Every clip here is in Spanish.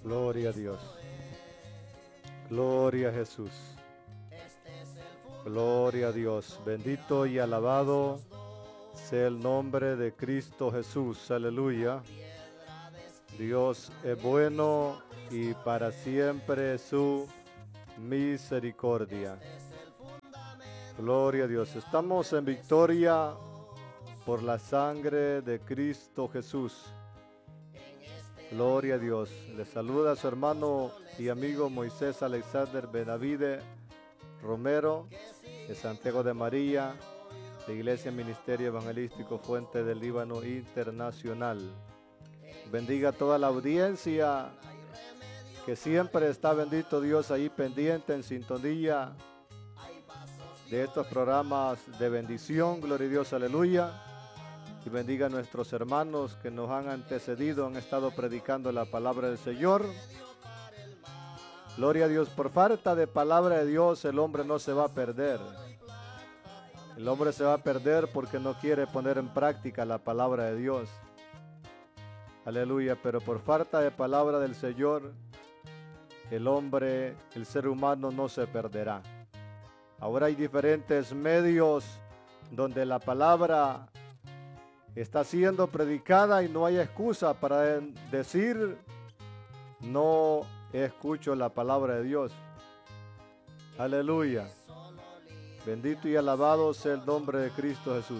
Gloria a Dios. Gloria a Jesús. Gloria a Dios. Bendito y alabado sea el nombre de Cristo Jesús. Aleluya. Dios es bueno y para siempre su misericordia. Gloria a Dios. Estamos en victoria por la sangre de Cristo Jesús. Gloria a Dios. Le saluda a su hermano y amigo Moisés Alexander Benavide Romero, de Santiago de María, de Iglesia Ministerio Evangelístico Fuente del Líbano Internacional. Bendiga a toda la audiencia que siempre está, bendito Dios, ahí pendiente en sintonía de estos programas de bendición. Gloria a Dios, aleluya. Y bendiga a nuestros hermanos que nos han antecedido, han estado predicando la palabra del Señor. Gloria a Dios. Por falta de palabra de Dios, el hombre no se va a perder. El hombre se va a perder porque no quiere poner en práctica la palabra de Dios. Aleluya. Pero por falta de palabra del Señor, el hombre, el ser humano no se perderá. Ahora hay diferentes medios donde la palabra está siendo predicada y no hay excusa para decir no escucho la palabra de Dios. Aleluya. Bendito y alabado sea el nombre de Cristo Jesús.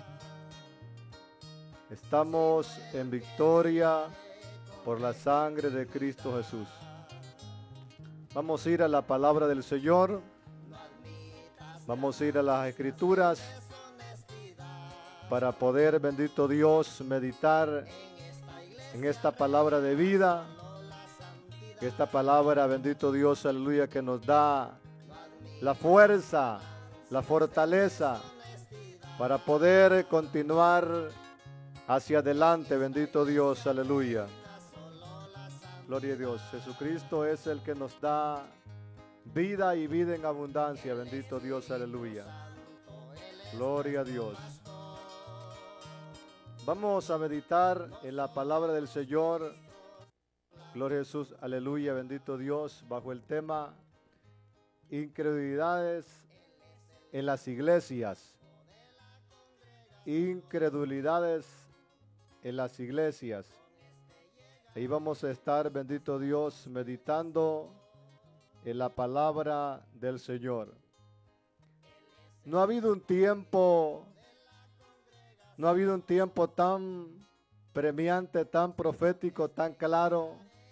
Estamos en victoria por la sangre de Cristo Jesús. Vamos a ir a la palabra del Señor. Vamos a ir a las Escrituras para poder, bendito Dios, meditar en esta palabra de vida. Esta palabra, bendito Dios, aleluya, que nos da la fuerza, la fortaleza para poder continuar hacia adelante, bendito Dios, aleluya. Gloria a Dios. Jesucristo es el que nos da vida y vida en abundancia, bendito Dios, aleluya. Gloria a Dios. Vamos a meditar en la palabra del Señor. Gloria a Jesús, aleluya, bendito Dios, bajo el tema incredulidades en las iglesias. Incredulidades en las iglesias. Ahí vamos a estar, bendito Dios, meditando en la palabra del Señor. No ha habido un tiempo tan premiante, tan profético, tan claro,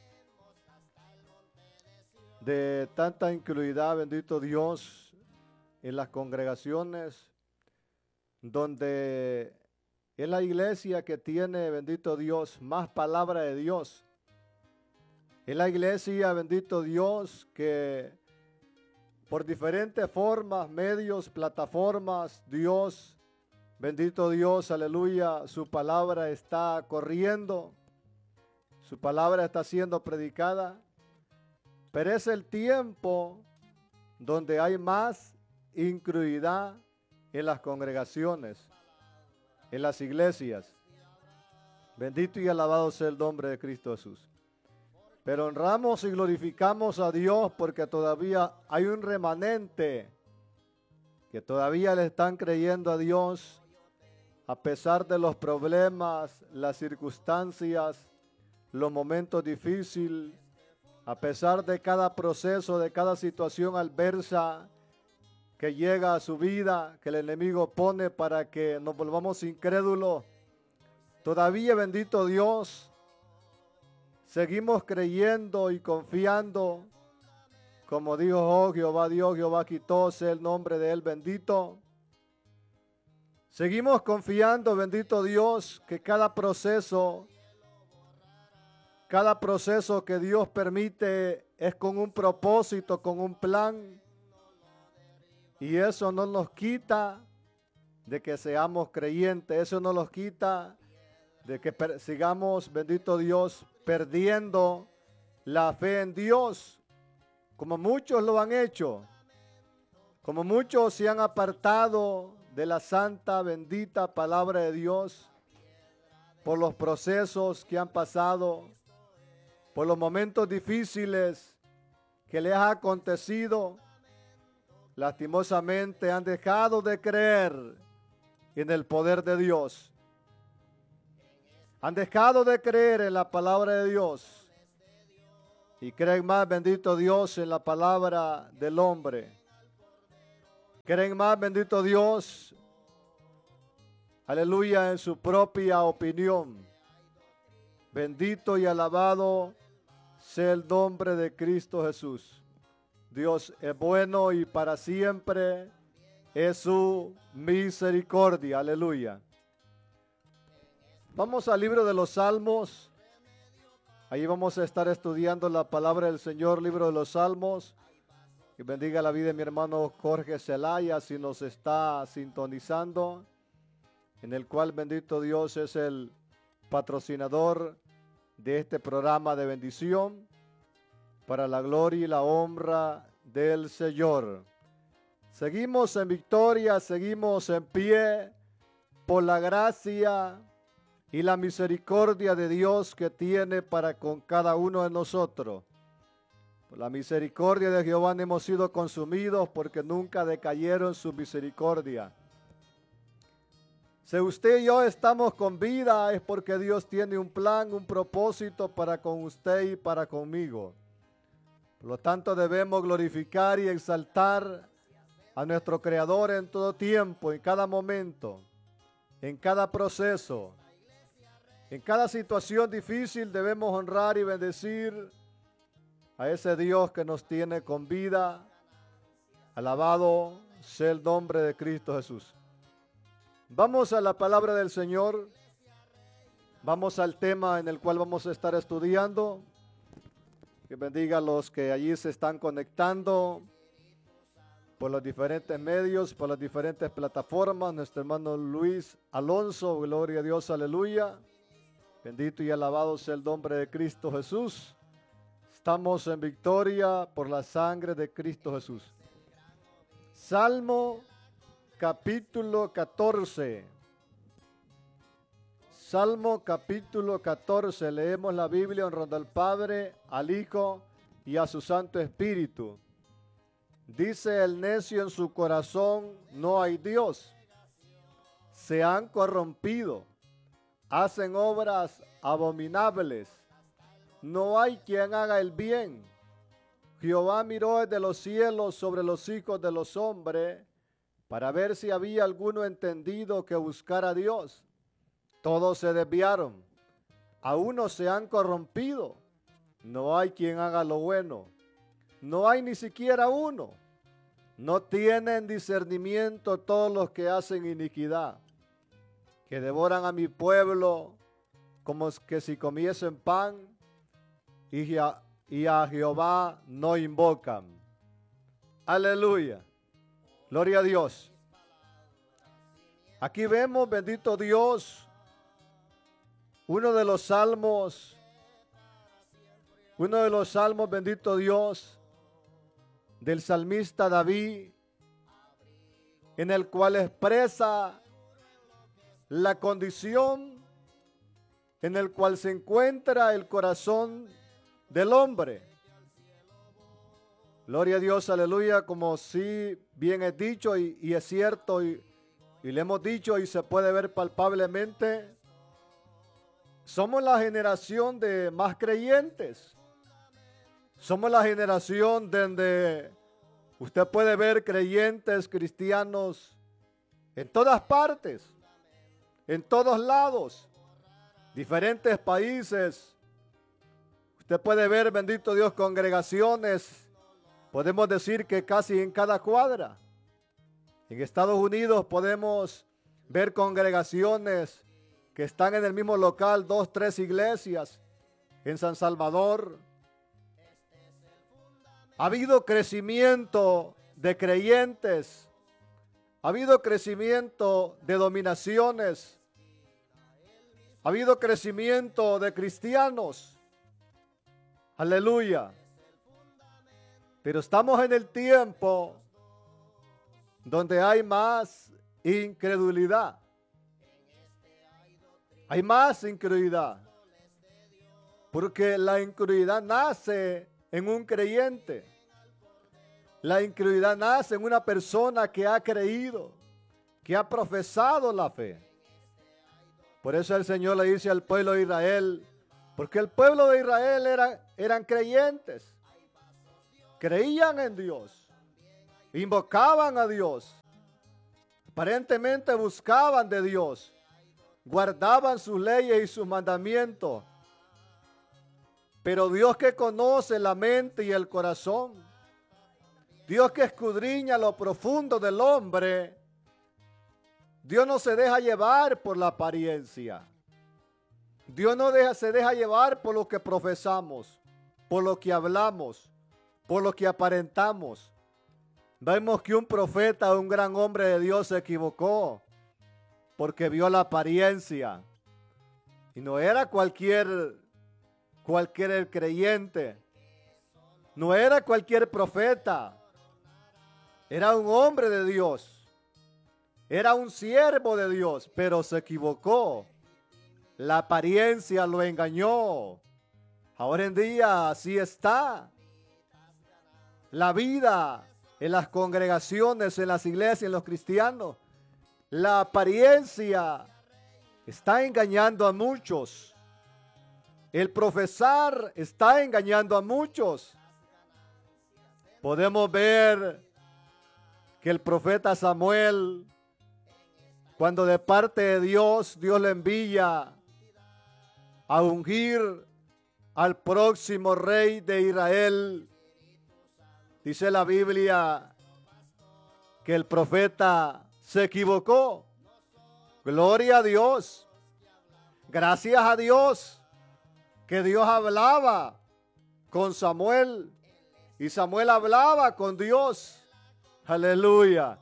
de tanta incredulidad, bendito Dios, en las congregaciones, donde es la iglesia que tiene, bendito Dios, más palabra de Dios. Es la iglesia, bendito Dios, que por diferentes formas, medios, plataformas, Dios, bendito Dios, aleluya, su palabra está corriendo, su palabra está siendo predicada, pero es el tiempo donde hay más incredulidad en las congregaciones, en las iglesias. Bendito y alabado sea el nombre de Cristo Jesús. Pero honramos y glorificamos a Dios porque todavía hay un remanente que todavía le están creyendo a Dios a pesar de los problemas, las circunstancias, los momentos difíciles, a pesar de cada proceso, de cada situación adversa que llega a su vida, que el enemigo pone para que nos volvamos incrédulos. Todavía, bendito Dios, seguimos creyendo y confiando, como dijo oh, Jehová Dios, Jehová quitó, sea el nombre de él bendito. Seguimos confiando, bendito Dios, que cada proceso que Dios permite es con un propósito, con un plan. Y eso no nos quita de que seamos creyentes, eso no nos quita de que sigamos, bendito Dios, perdiendo la fe en Dios, como muchos lo han hecho, como muchos se han apartado de la santa, bendita palabra de Dios por los procesos que han pasado, por los momentos difíciles que les ha acontecido, lastimosamente han dejado de creer en el poder de Dios. Han dejado de creer en la palabra de Dios y creen más, bendito Dios, en la palabra del hombre. Creen más, bendito Dios, aleluya, en su propia opinión. Bendito y alabado sea el nombre de Cristo Jesús. Dios es bueno y para siempre es su misericordia. Aleluya. Vamos al libro de los Salmos. Ahí vamos a estar estudiando la palabra del Señor, libro de los Salmos. Y bendiga la vida de mi hermano Jorge Celaya, si nos está sintonizando, en el cual, bendito Dios, es el patrocinador de este programa de bendición para la gloria y la honra del Señor. Seguimos en victoria, seguimos en pie por la gracia y la misericordia de Dios que tiene para con cada uno de nosotros. Por la misericordia de Jehová no hemos sido consumidos, porque nunca decayeron su misericordia. Si usted y yo estamos con vida, es porque Dios tiene un plan, un propósito para con usted y para conmigo. Por lo tanto, debemos glorificar y exaltar a nuestro Creador en todo tiempo, en cada momento, en cada proceso. En cada situación difícil debemos honrar y bendecir a ese Dios que nos tiene con vida. Alabado sea el nombre de Cristo Jesús. Vamos a la palabra del Señor. Vamos al tema en el cual vamos a estar estudiando. Que bendiga a los que allí se están conectando por los diferentes medios, por las diferentes plataformas. Nuestro hermano Luis Alonso, gloria a Dios, aleluya. Bendito y alabado sea el nombre de Cristo Jesús. Estamos en victoria por la sangre de Cristo Jesús. Salmo capítulo 14. Salmo capítulo 14. Leemos la Biblia honrando al Padre, al Hijo y a su Santo Espíritu. Dice el necio en su corazón: no hay Dios. Se han corrompido. Hacen obras abominables. No hay quien haga el bien. Jehová miró desde los cielos sobre los hijos de los hombres para ver si había alguno entendido que buscara a Dios. Todos se desviaron. A unos se han corrompido. No hay quien haga lo bueno. No hay ni siquiera uno. No tienen discernimiento todos los que hacen iniquidad, que devoran a mi pueblo como que si comiesen pan, y a Jehová no invocan. Aleluya. Gloria a Dios. Aquí vemos, bendito Dios, uno de los salmos, bendito Dios, del salmista David, en el cual expresa la condición en el cual se encuentra el corazón del hombre. Gloria a Dios, aleluya, como si bien es dicho y es cierto y le hemos dicho y se puede ver palpablemente. Somos la generación de más creyentes. Somos la generación donde usted puede ver creyentes cristianos en todas partes, en todos lados, diferentes países. Usted puede ver, bendito Dios, congregaciones, podemos decir que casi en cada cuadra. En Estados Unidos podemos ver congregaciones que están en el mismo local, 2, 3 iglesias. En San Salvador ha habido crecimiento de creyentes, ha habido crecimiento de dominaciones, ha habido crecimiento de cristianos. Aleluya. Pero estamos en el tiempo donde hay más incredulidad. Hay más incredulidad. Porque la incredulidad nace en un creyente. La incredulidad nace en una persona que ha creído, que ha profesado la fe. Por eso el Señor le dice al pueblo de Israel, porque el pueblo de Israel eran creyentes, creían en Dios, invocaban a Dios, aparentemente buscaban de Dios, guardaban sus leyes y sus mandamientos. Pero Dios que conoce la mente y el corazón, Dios que escudriña lo profundo del hombre, Dios no se deja llevar por la apariencia. Dios no se deja llevar por lo que profesamos, por lo que hablamos, por lo que aparentamos. Vemos que un profeta, un gran hombre de Dios se equivocó porque vio la apariencia. Y no era cualquier creyente, no era cualquier profeta, era un hombre de Dios, era un siervo de Dios, pero se equivocó. La apariencia lo engañó. Ahora en día así está la vida en las congregaciones, en las iglesias, en los cristianos. La apariencia está engañando a muchos. El profesar está engañando a muchos. Podemos ver que el profeta Samuel, cuando de parte de Dios, Dios le envía a ungir al próximo rey de Israel, dice la Biblia que el profeta se equivocó. Gloria a Dios. Gracias a Dios que Dios hablaba con Samuel y Samuel hablaba con Dios. Aleluya.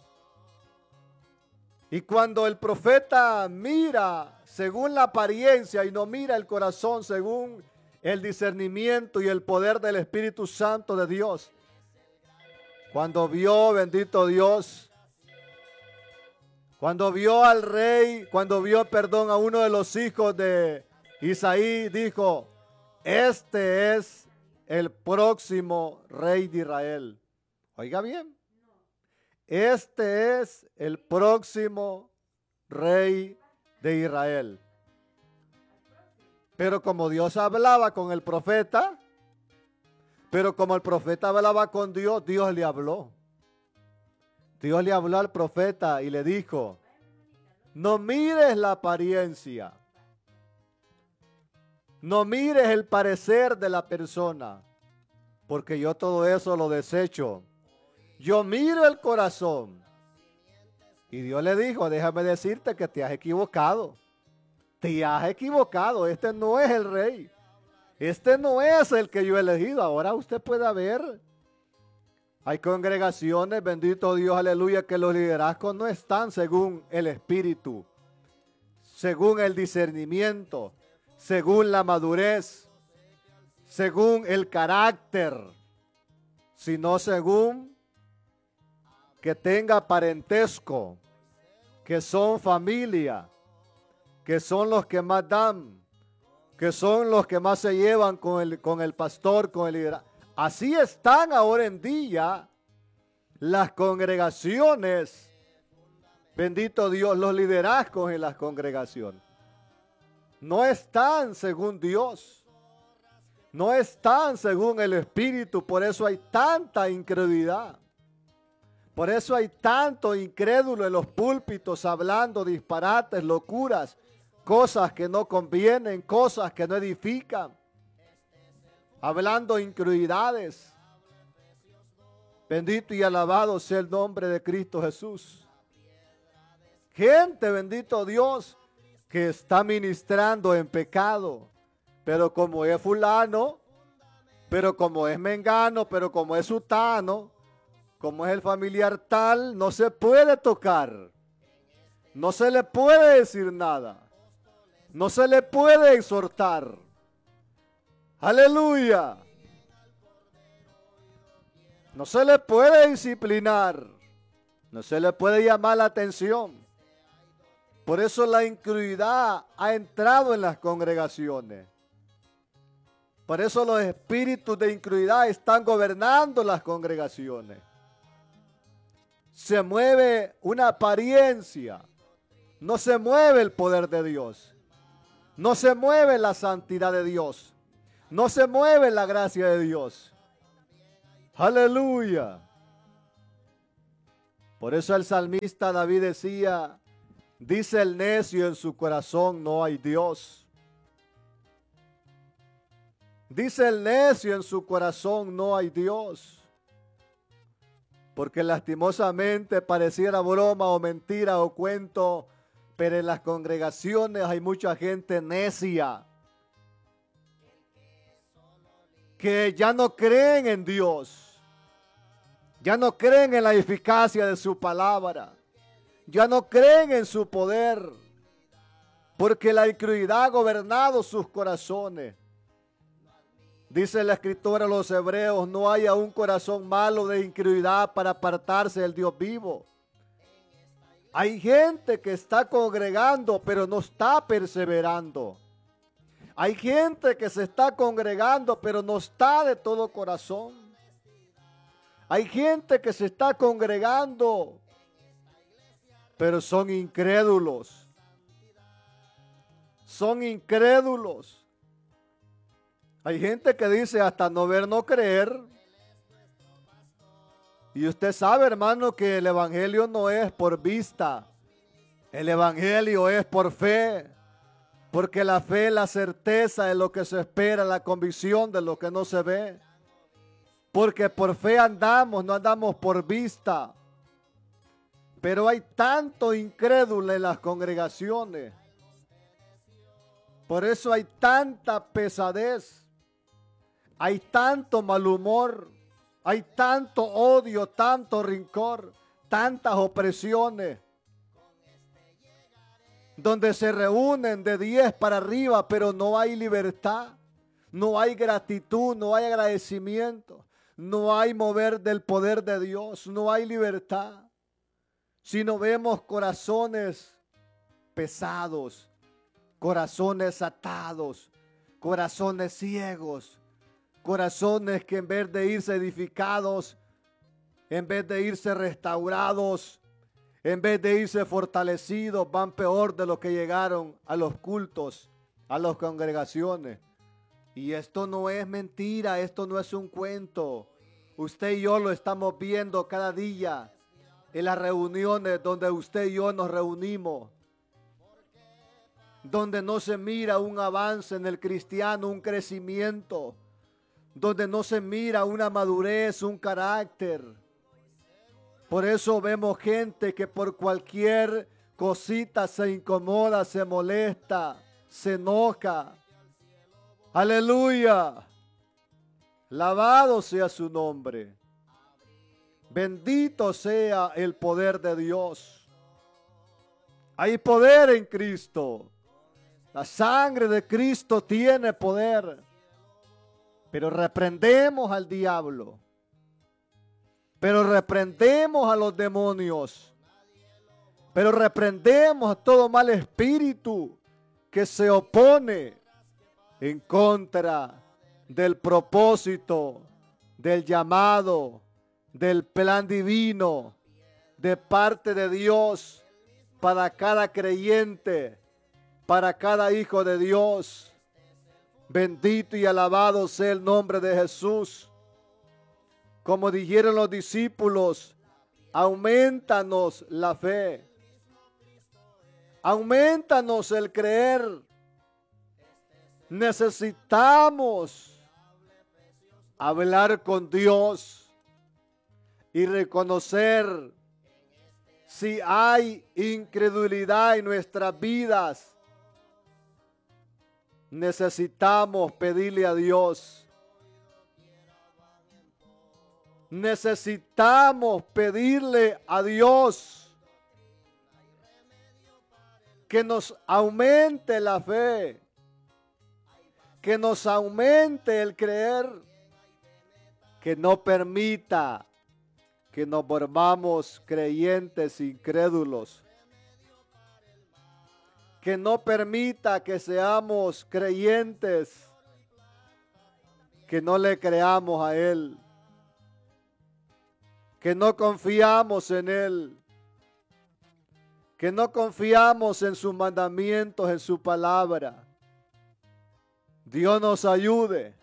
Y cuando el profeta mira según la apariencia y no mira el corazón según el discernimiento y el poder del Espíritu Santo de Dios, cuando vio, bendito Dios, cuando vio al rey, a uno de los hijos de Isaí, dijo: este es el próximo rey de Israel. Oiga bien, este es el próximo rey de Israel. Pero como Dios hablaba con el profeta, pero como el profeta hablaba con Dios, Dios le habló. Dios le habló al profeta y le dijo: no mires la apariencia. No mires el parecer de la persona, porque yo todo eso lo desecho. Yo miro el corazón. Y Dios le dijo: déjame decirte que te has equivocado. Te has equivocado. Este no es el rey. Este no es el que yo he elegido. Ahora usted puede ver. Hay congregaciones, bendito Dios, aleluya, que los liderazgos no están según el espíritu, según el discernimiento, según la madurez, según el carácter, sino según que tenga parentesco, que son familia, que son los que más dan, que son los que más se llevan con el pastor, con el liderazgo. Así están ahora en día las congregaciones, bendito Dios, los liderazgos en las congregaciones. No están según Dios, no están según el Espíritu, por eso hay tanta incredulidad. Por eso hay tanto incrédulo en los púlpitos hablando disparates, locuras, cosas que no convienen, cosas que no edifican, hablando incredulidades. Bendito y alabado sea el nombre de Cristo Jesús. Gente, bendito Dios, que está ministrando en pecado, pero como es fulano, pero como es mengano, pero como es sutano, como es el familiar tal, no se puede tocar, no se le puede decir nada, no se le puede exhortar. Aleluya. No se le puede disciplinar, no se le puede llamar la atención. Por eso la incredulidad ha entrado en las congregaciones. Por eso los espíritus de incredulidad están gobernando las congregaciones. Se mueve una apariencia, no se mueve el poder de Dios, no se mueve la santidad de Dios, no se mueve la gracia de Dios. Aleluya. Por eso el salmista David decía, dice el necio en su corazón, no hay Dios. Dice el necio en su corazón, no hay Dios. Porque lastimosamente pareciera broma o mentira o cuento, pero en las congregaciones hay mucha gente necia que ya no creen en Dios, ya no creen en la eficacia de su palabra, ya no creen en su poder, porque la incredulidad ha gobernado sus corazones. Dice la escritura a los hebreos, no haya un corazón malo de incredulidad para apartarse del Dios vivo. Hay gente que está congregando, pero no está perseverando. Hay gente que se está congregando, pero no está de todo corazón. Hay gente que se está congregando, pero son incrédulos. Son incrédulos. Hay gente que dice hasta no ver, no creer. Y usted sabe, hermano, que el evangelio no es por vista. El evangelio es por fe. Porque la fe es la certeza de lo que se espera, la convicción de lo que no se ve. Porque por fe andamos, no andamos por vista. Pero hay tanto incrédulo en las congregaciones. Por eso hay tanta pesadez. Hay tanto mal humor, hay tanto odio, tanto rencor, tantas opresiones, donde se reúnen de 10 para arriba, pero no hay libertad, no hay gratitud, no hay agradecimiento, no hay mover del poder de Dios, no hay libertad, sino vemos corazones pesados, corazones atados, corazones ciegos, corazones que en vez de irse edificados, en vez de irse restaurados, en vez de irse fortalecidos, van peor de lo que llegaron a los cultos, a las congregaciones. Y esto no es mentira, esto no es un cuento. Usted y yo lo estamos viendo cada día en las reuniones donde usted y yo nos reunimos, donde no se mira un avance en el cristiano, un crecimiento, donde no se mira una madurez, un carácter. Por eso vemos gente que por cualquier cosita se incomoda, se molesta, se enoja. Aleluya. Alabado sea su nombre. Bendito sea el poder de Dios. Hay poder en Cristo. La sangre de Cristo tiene poder. Pero reprendemos al diablo. Pero reprendemos a los demonios. Pero reprendemos a todo mal espíritu que se opone en contra del propósito, del llamado, del plan divino de parte de Dios para cada creyente, para cada hijo de Dios. Bendito y alabado sea el nombre de Jesús. Como dijeron los discípulos, aumentanos la fe. Aumentanos el creer. Necesitamos hablar con Dios y reconocer si hay incredulidad en nuestras vidas. Necesitamos pedirle a Dios. Necesitamos pedirle a Dios que nos aumente la fe, que nos aumente el creer, que no permita que nos volvamos creyentes incrédulos, que no permita que seamos creyentes que no le creamos a Él, que no confiamos en Él, que no confiamos en sus mandamientos, en su palabra. Dios nos ayude.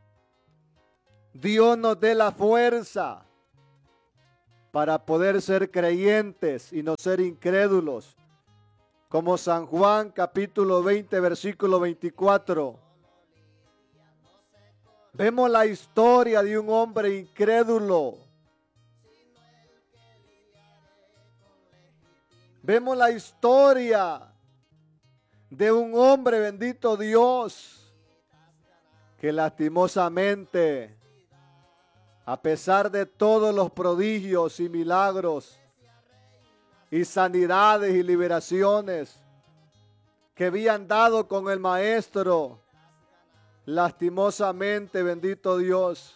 Dios nos dé la fuerza para poder ser creyentes y no ser incrédulos. Como San Juan capítulo 20, versículo 24. Vemos la historia de un hombre incrédulo. Vemos la historia de un hombre, bendito Dios, que lastimosamente, a pesar de todos los prodigios y milagros y sanidades y liberaciones que habían dado con el maestro, lastimosamente, bendito Dios,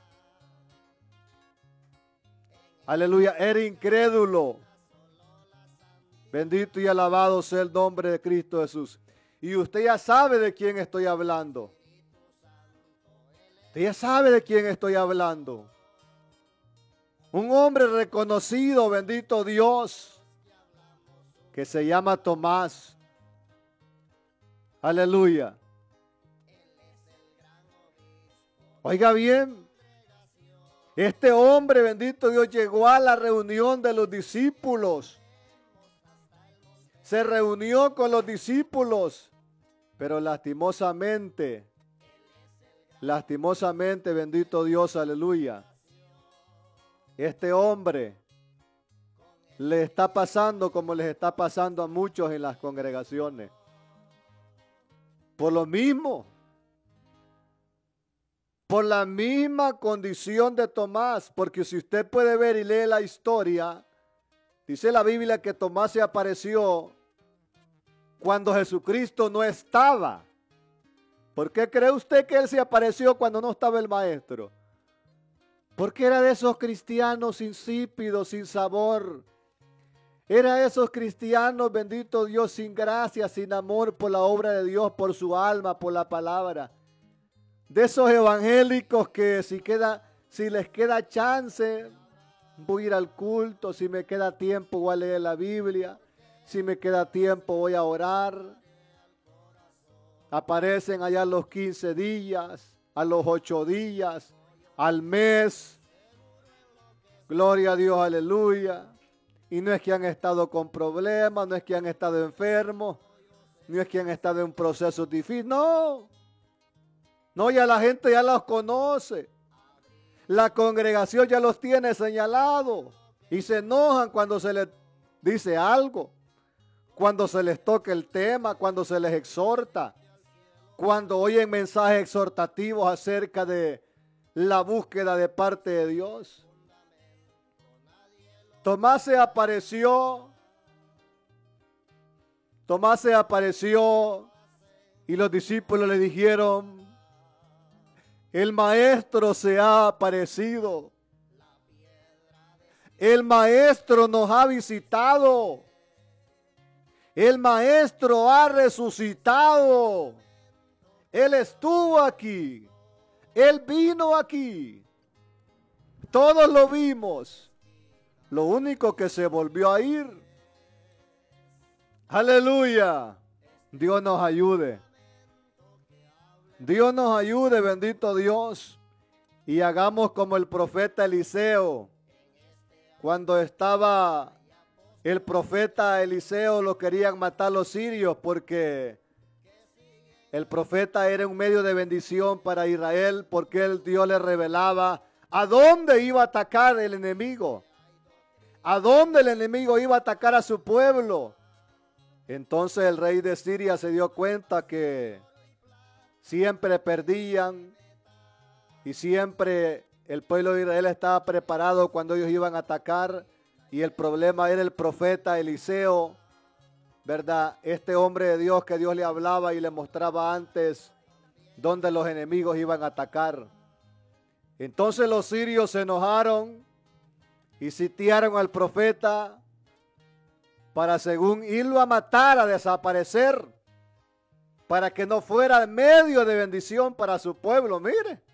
aleluya, era incrédulo. Bendito y alabado sea el nombre de Cristo Jesús. Y usted ya sabe de quién estoy hablando. Usted ya sabe de quién estoy hablando. Un hombre reconocido, bendito Dios, que se llama Tomás. Aleluya. Oiga bien, este hombre, bendito Dios, llegó a la reunión de los discípulos. Se reunió con los discípulos, pero lastimosamente, bendito Dios, aleluya, este hombre le está pasando como les está pasando a muchos en las congregaciones. Por lo mismo, por la misma condición de Tomás, porque si usted puede ver y lee la historia, dice la Biblia que Tomás se apareció cuando Jesucristo no estaba. ¿Por qué cree usted que él se apareció cuando no estaba el maestro? Porque era de esos cristianos insípidos, sin sabor. Era de esos cristianos, bendito Dios, sin gracia, sin amor por la obra de Dios, por su alma, por la palabra. De esos evangélicos que si les queda chance, voy a ir al culto, si me queda tiempo voy a leer la Biblia, si me queda tiempo voy a orar. Aparecen allá a los 15 días, a los 8 días, al mes. Gloria a Dios, aleluya. Y no es que han estado con problemas, no es que han estado enfermos, no es que han estado en procesos difíciles, no. No, ya la gente ya los conoce. La congregación ya los tiene señalados y se enojan cuando se les dice algo, cuando se les toca el tema, cuando se les exhorta, cuando oyen mensajes exhortativos acerca de la búsqueda de parte de Dios. Tomás se apareció y los discípulos le dijeron: el maestro se ha aparecido. El maestro nos ha visitado. El maestro ha resucitado. Él estuvo aquí. Él vino aquí. Todos lo vimos. Lo único que se volvió a ir. Aleluya. Dios nos ayude. Dios nos ayude, bendito Dios, y hagamos como el profeta Eliseo. Cuando estaba el profeta Eliseo, lo querían matar los sirios porque el profeta era un medio de bendición para Israel, porque Dios le revelaba a dónde iba a atacar el enemigo, a dónde el enemigo iba a atacar a su pueblo. Entonces el rey de Siria se dio cuenta que siempre perdían y siempre el pueblo de Israel estaba preparado cuando ellos iban a atacar, y el problema era el profeta Eliseo, ¿verdad? Este hombre de Dios que Dios le hablaba y le mostraba antes dónde los enemigos iban a atacar. Entonces los sirios se enojaron y sitiaron al profeta para, según irlo a matar, a desaparecer, para que no fuera medio de bendición para su pueblo. Mire,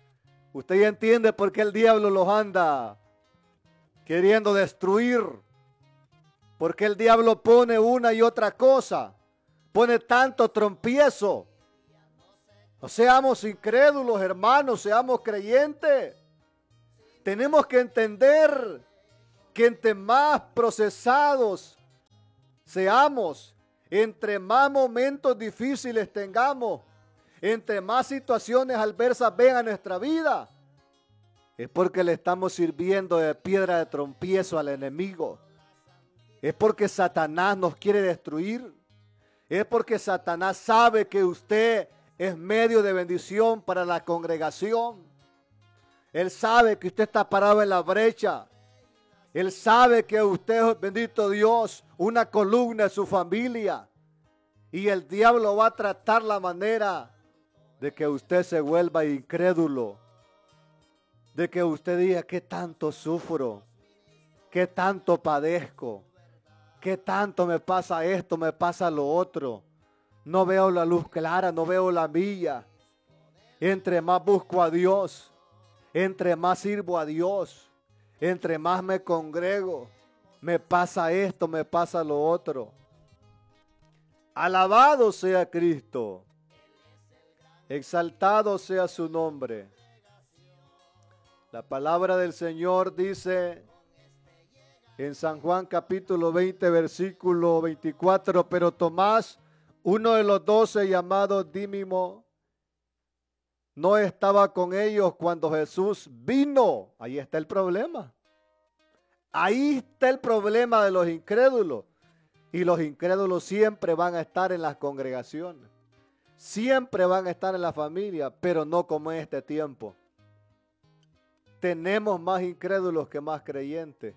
Usted ya entiende por qué el diablo los anda queriendo destruir. Porque el diablo pone una y otra cosa. Pone tanto trompiezo. No seamos incrédulos, hermanos, seamos creyentes. Tenemos que entender que entre más procesados seamos, entre más momentos difíciles tengamos, entre más situaciones adversas vengan a nuestra vida, es porque le estamos sirviendo de piedra de tropiezo al enemigo. Es porque Satanás nos quiere destruir. Es porque Satanás sabe que usted es medio de bendición para la congregación. Él sabe que usted está parado en la brecha. Él sabe que usted, bendito Dios, una columna de su familia. Y el diablo va a tratar la manera de que usted se vuelva incrédulo. De que usted diga, ¿qué tanto sufro? ¿Qué tanto padezco? ¿Qué tanto me pasa esto, me pasa lo otro? No veo la luz clara, no veo la milla. Entre más busco a Dios, entre más sirvo a Dios, entre más me congrego, me pasa esto, me pasa lo otro. Alabado sea Cristo. Exaltado sea su nombre. La palabra del Señor dice en San Juan capítulo 20, versículo 24, pero Tomás, uno de los 12 llamado Dídimo, no estaba con ellos cuando Jesús vino. Ahí está el problema. Ahí está el problema de los incrédulos. Y los incrédulos siempre van a estar en las congregaciones. Siempre van a estar en la familia, pero no como en este tiempo. Tenemos más incrédulos que más creyentes.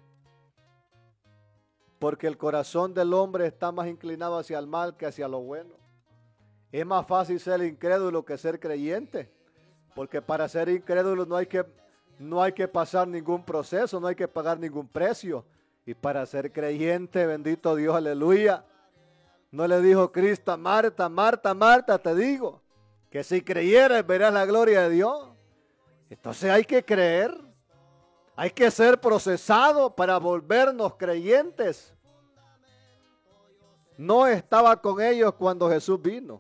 Porque el corazón del hombre está más inclinado hacia el mal que hacia lo bueno. Es más fácil ser incrédulo que ser creyente. Porque para ser incrédulo no hay que pasar ningún proceso, no hay que pagar ningún precio. Y para ser creyente, bendito Dios, aleluya. No le dijo Cristo a Marta, Marta, Marta, te digo, que si creyeres verás la gloria de Dios. Entonces hay que creer, hay que ser procesado para volvernos creyentes. No estaba con ellos cuando Jesús vino.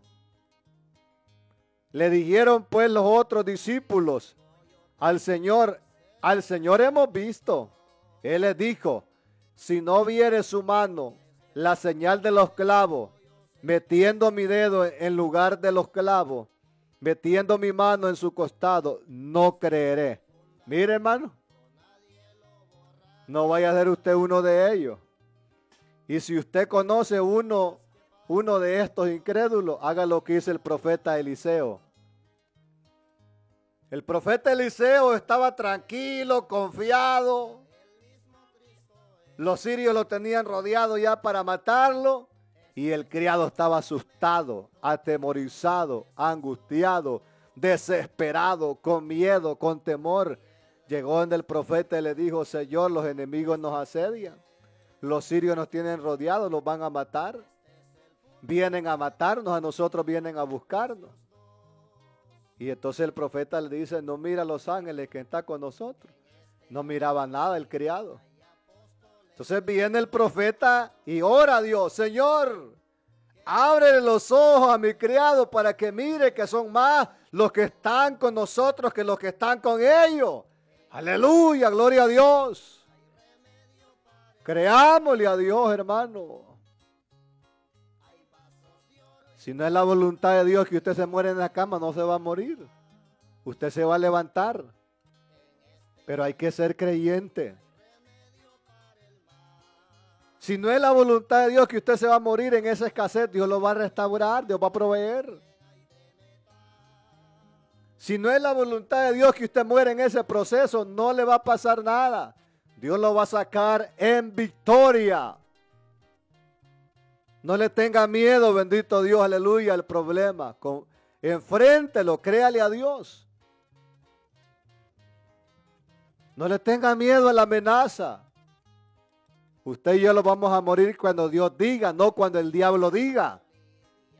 Le dijeron pues los otros discípulos al Señor hemos visto. Él les dijo, si no viere su mano la señal de los clavos, metiendo mi dedo en lugar de los clavos, metiendo mi mano en su costado, no creeré. Mire, hermano, no vaya a ser usted uno de ellos. Y si usted conoce uno de estos incrédulos, haga lo que hizo el profeta Eliseo. El profeta Eliseo estaba tranquilo, confiado. Los sirios lo tenían rodeado ya para matarlo. Y el criado estaba asustado, atemorizado, angustiado, desesperado, con miedo, con temor. Llegó donde el profeta y le dijo, Señor, los enemigos nos asedian. Los sirios nos tienen rodeados, los van a matar. Vienen a matarnos, a nosotros vienen a buscarnos. Y entonces el profeta le dice, no mira a los ángeles que están con nosotros. No miraba nada el criado. Entonces viene el profeta y ora a Dios, Señor, ábrele los ojos a mi criado para que mire que son más los que están con nosotros que los que están con ellos. Aleluya, gloria a Dios. Creámosle a Dios, hermano. Si no es la voluntad de Dios que usted se muere en la cama, no se va a morir. Usted se va a levantar. Pero hay que ser creyente. Si no es la voluntad de Dios que usted se va a morir en esa escasez, Dios lo va a restaurar, Dios va a proveer. Si no es la voluntad de Dios que usted muere en ese proceso, no le va a pasar nada. Dios lo va a sacar en victoria. No le tenga miedo, bendito Dios, aleluya, al problema. Enfréntelo, créale a Dios. No le tenga miedo a la amenaza. Usted y yo lo vamos a morir cuando Dios diga, no cuando el diablo diga.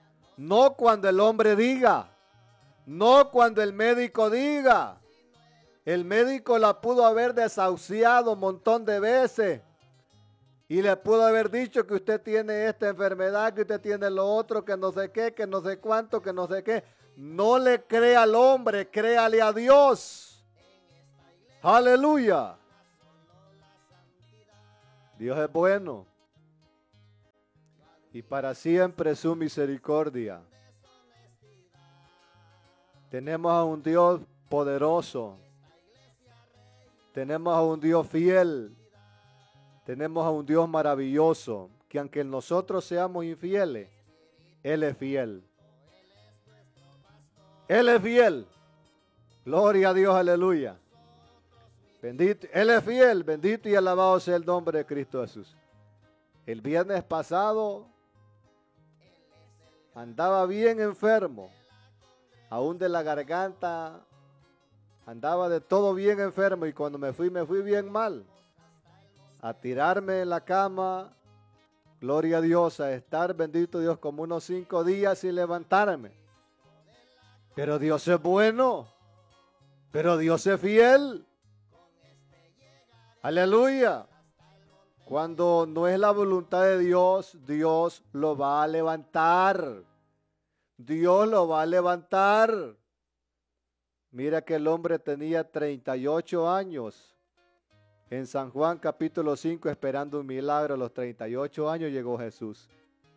No cuando el hombre diga. No cuando el médico diga. El médico la pudo haber desahuciado un montón de veces y le pudo haber dicho que usted tiene esta enfermedad, que usted tiene lo otro, que no sé qué, que no sé cuánto, que no sé qué. No le crea al hombre, créale a Dios. Aleluya. Dios es bueno y para siempre su misericordia. Tenemos a un Dios poderoso. Tenemos a un Dios fiel. Tenemos a un Dios maravilloso, que aunque nosotros seamos infieles, Él es fiel. Él es fiel. Gloria a Dios, aleluya. Bendito, Él es fiel, bendito y alabado sea el nombre de Cristo Jesús. El viernes pasado andaba bien enfermo, aún de la garganta, andaba de todo bien enfermo y cuando me fui bien mal. A tirarme en la cama, gloria a Dios, a estar, bendito Dios, como unos 5 días sin levantarme. Pero Dios es bueno, pero Dios es fiel. Aleluya. Cuando no es la voluntad de Dios, Dios lo va a levantar. Dios lo va a levantar. Mira que el hombre tenía 38 años. En San Juan capítulo 5, esperando un milagro, a los 38 años llegó Jesús.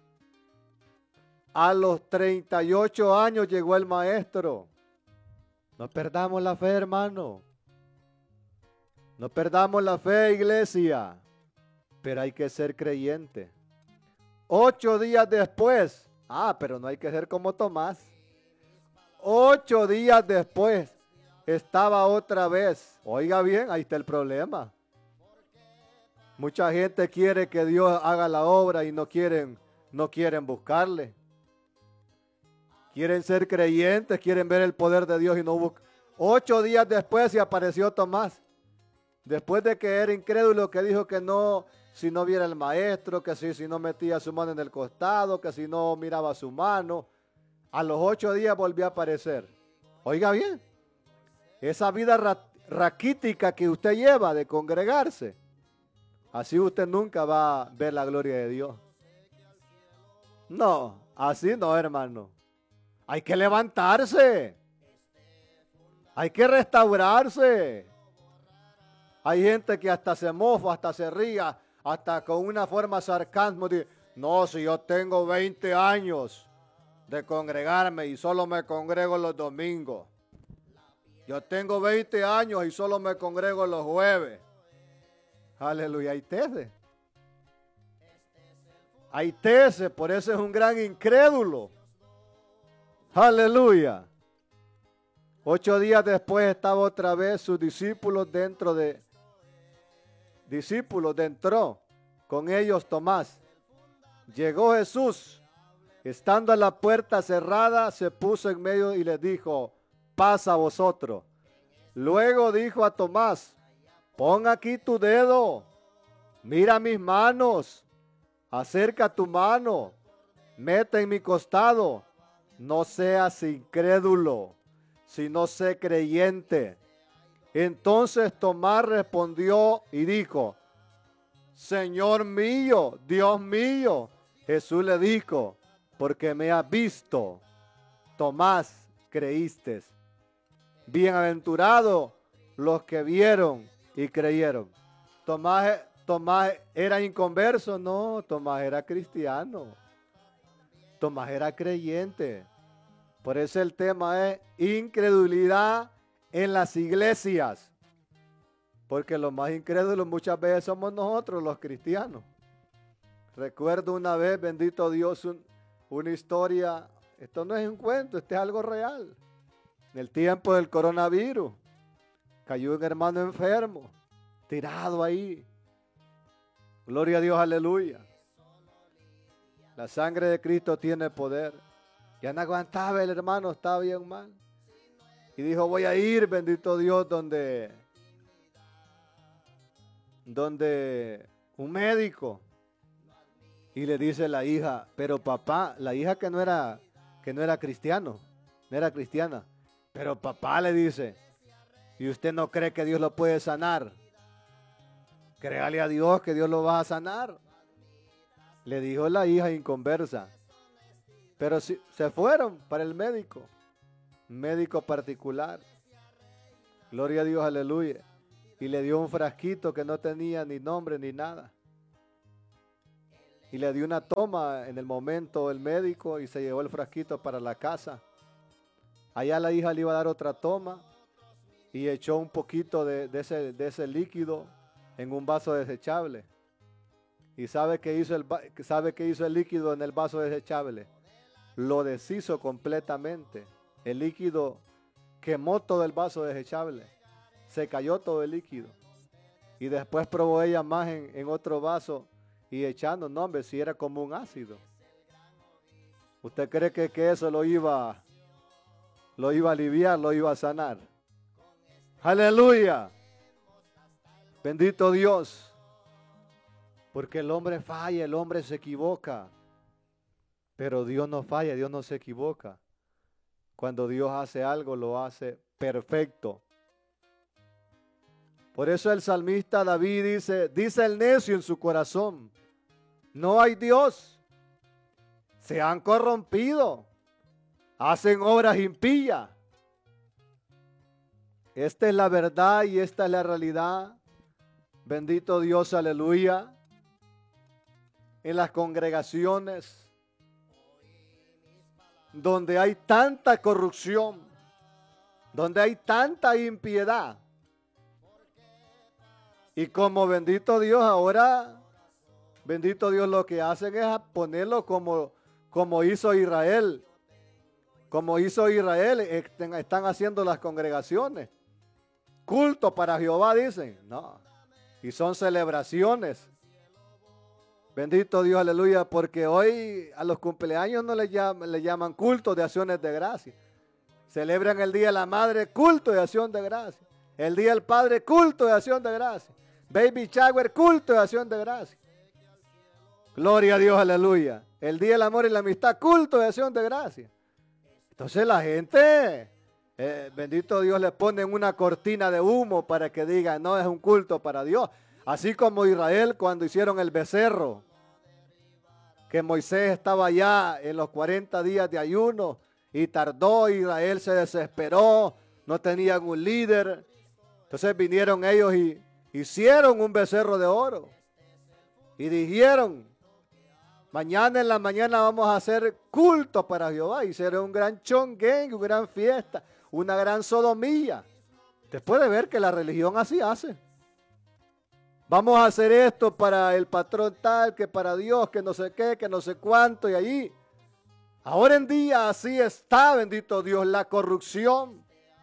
A los 38 años llegó el Maestro. No perdamos la fe, hermano. No perdamos la fe, iglesia. Pero hay que ser creyente. 8 días después. Pero no hay que ser como Tomás. 8 días después estaba otra vez. Oiga bien, ahí está el problema. Mucha gente quiere que Dios haga la obra y no quieren buscarle. Quieren ser creyentes, quieren ver el poder de Dios y no buscan. 8 días después se apareció Tomás. Después de que era incrédulo, que dijo que no, si no viera el Maestro, que si no metía su mano en el costado, que si no miraba su mano. A los 8 días volvió a aparecer. Oiga bien, esa vida raquítica que usted lleva de congregarse, así usted nunca va a ver la gloria de Dios. No, así no, hermano. Hay que levantarse. Hay que restaurarse. Hay gente que hasta se mofa, hasta se ría, hasta con una forma sarcasmo. Dice, no, si yo tengo 20 años de congregarme y solo me congrego los domingos. Yo tengo 20 años y solo me congrego los jueves. Aleluya, hay tese. Hay tese, por eso es un gran incrédulo. Aleluya. 8 días después estaba otra vez sus discípulos dentro. Con ellos Tomás. Llegó Jesús. Estando a la puerta cerrada, se puso en medio y les dijo, paz a vosotros. Luego dijo a Tomás, pon aquí tu dedo, mira mis manos, acerca tu mano, mete en mi costado. No seas incrédulo, sino sé creyente. Entonces Tomás respondió y dijo, Señor mío, Dios mío. Jesús le dijo, porque me has visto, Tomás, creíste. Bienaventurados los que vieron y creyeron. Tomás era inconverso, no, Tomás era cristiano. Tomás era creyente. Por eso el tema es incredulidad en las iglesias. Porque los más incrédulos muchas veces somos nosotros los cristianos. Recuerdo una vez, bendito Dios, una historia. Esto no es un cuento, esto es algo real. En el tiempo del coronavirus, cayó un hermano enfermo, tirado ahí. Gloria a Dios, aleluya. La sangre de Cristo tiene poder. Ya no aguantaba el hermano, estaba bien mal. Y dijo, voy a ir, bendito Dios, donde un médico. Y le dice la hija, pero papá, la hija que no era cristiana. Pero papá le dice, y usted no cree que Dios lo puede sanar, créale a Dios que Dios lo va a sanar. Le dijo la hija inconversa. Pero se fueron para el médico, médico particular. Gloria a Dios, aleluya. Y le dio un frasquito que no tenía ni nombre ni nada. Y le dio una toma en el momento el médico y se llevó el frasquito para la casa. Allá la hija le iba a dar otra toma y echó un poquito de ese líquido en un vaso desechable. ¿Y sabe qué hizo el líquido en el vaso desechable? Lo deshizo completamente. El líquido quemó todo el vaso desechable. Se cayó todo el líquido. Y después probó ella más en otro vaso y echando, no hombre, si era como un ácido. ¿Usted cree que eso lo iba a aliviar, lo iba a sanar? ¡Aleluya! Bendito Dios. Porque el hombre falla, el hombre se equivoca. Pero Dios no falla, Dios no se equivoca. Cuando Dios hace algo, lo hace perfecto. Por eso el salmista David dice el necio en su corazón, no hay Dios, se han corrompido, hacen obras impías. Esta es la verdad y esta es la realidad. Bendito Dios, aleluya. En las congregaciones donde hay tanta corrupción, donde hay tanta impiedad. Y como bendito Dios ahora, bendito Dios lo que hacen es ponerlo como hizo Israel. Como hizo Israel, están haciendo las congregaciones. Culto para Jehová, dicen. No. Y son celebraciones. Bendito Dios, aleluya, porque hoy a los cumpleaños no le llaman culto de acciones de gracia. Celebran el Día de la Madre, culto de acción de gracia. El Día del Padre, culto de acción de gracia. Baby shower, culto de acción de gracia. Gloria a Dios, aleluya. El Día del Amor y la Amistad, culto de acción de gracia. Entonces la gente, bendito Dios, le ponen una cortina de humo para que digan, no, es un culto para Dios. Así como Israel cuando hicieron el becerro, que Moisés estaba allá en los 40 días de ayuno y tardó, Israel se desesperó, no tenían un líder. Entonces vinieron ellos y hicieron un becerro de oro y dijeron, mañana en la mañana vamos a hacer culto para Jehová. Hicieron un gran chonguén, una gran fiesta, una gran sodomía. Usted puede ver que la religión así hace. Vamos a hacer esto para el patrón tal, que para Dios, que no sé qué, que no sé cuánto, y allí. Ahora en día así está, bendito Dios, la corrupción.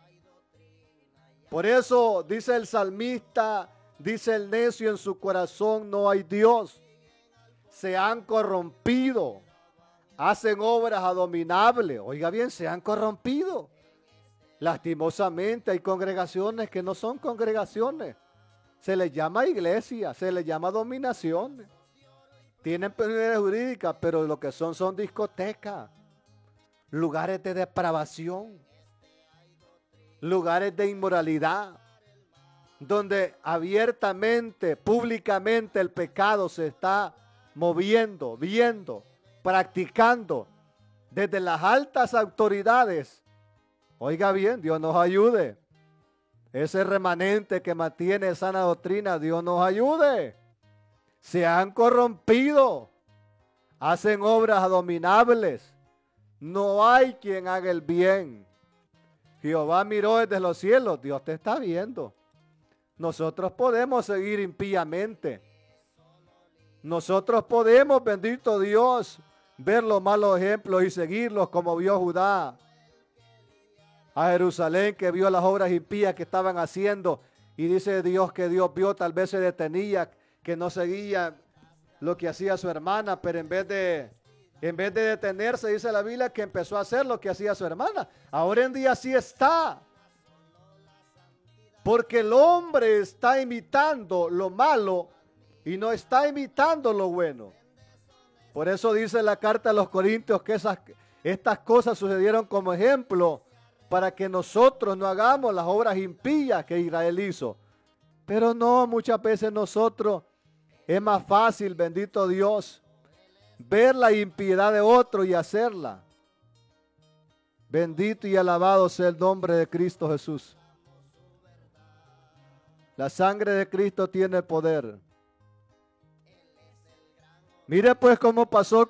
Por eso dice el salmista, dice el necio en su corazón, no hay Dios. Se han corrompido, hacen obras abominables. Oiga bien, se han corrompido. Lastimosamente hay congregaciones que no son congregaciones. Se les llama iglesia, se les llama dominación. Tienen personalidad jurídica, pero lo que son discotecas, lugares de depravación, lugares de inmoralidad, donde abiertamente, públicamente el pecado se está moviendo, viendo, practicando desde las altas autoridades. Oiga bien, Dios nos ayude. Ese remanente que mantiene sana doctrina, Dios nos ayude. Se han corrompido, hacen obras abominables. No hay quien haga el bien. Jehová miró desde los cielos, Dios te está viendo. Nosotros podemos seguir impíamente. Nosotros podemos, bendito Dios, ver los malos ejemplos y seguirlos como vio Judá. A Jerusalén, que vio las obras impías que estaban haciendo, y dice Dios que Dios vio, tal vez se detenía, que no seguía lo que hacía su hermana, pero en vez de detenerse, dice la Biblia, que empezó a hacer lo que hacía su hermana. Ahora en día así está, porque el hombre está imitando lo malo y no está imitando lo bueno. Por eso dice la carta a los Corintios que estas cosas sucedieron como ejemplo para que nosotros no hagamos las obras impías que Israel hizo. Pero no, muchas veces nosotros es más fácil, bendito Dios, ver la impiedad de otro y hacerla. Bendito y alabado sea el nombre de Cristo Jesús. La sangre de Cristo tiene poder. Mire pues cómo pasó